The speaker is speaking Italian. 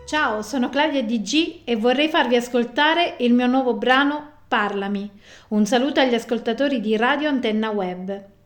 Ciao, sono Claudia DG e vorrei farvi ascoltare il mio nuovo brano Parlami. Un saluto agli ascoltatori di Radio Antenna Web.